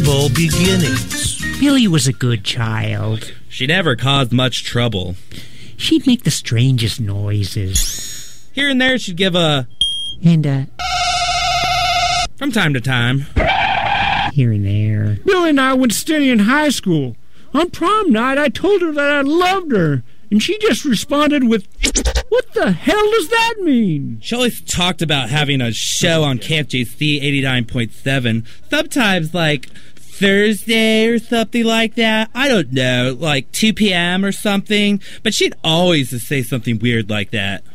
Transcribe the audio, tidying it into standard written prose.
humble beginnings. Billy was a good child. She never caused much trouble. She'd make the strangest noises. Here and there she'd give a... And, from time to time. Here and there. Billy and I went steady in high school. On prom night, I told her that I loved her, and she just responded with, "What the hell does that mean?" She always talked about having a show on KFJC 89.7, sometimes like Thursday or something like that. I don't know, like 2 p.m. or something, but she'd always just say something weird like that.